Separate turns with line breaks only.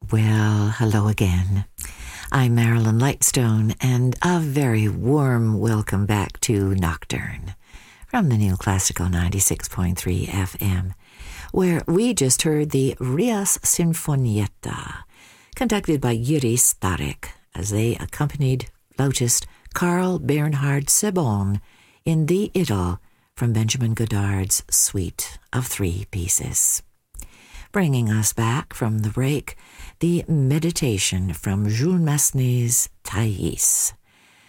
Well, hello again. I'm Marilyn Lightstone, and a very warm welcome back to Nocturne from the New Classical 96.3 FM, where we just heard the Rias Sinfonietta, conducted by Yuri Starek, as they accompanied flautist Carl Bernhard Sebon in the Idyll from Benjamin Godard's Suite of Three Pieces. Bringing us back from the break, the Meditation from Jules Massenet's Thais,